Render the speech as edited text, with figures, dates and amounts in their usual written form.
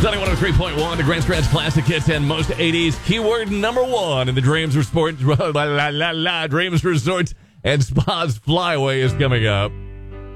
Sunny 103.1, the Grand Stretch Classic Hits and most 80s. Keyword number one in the Dreams Resort, Dreams Resorts and Spas Flyway is coming up.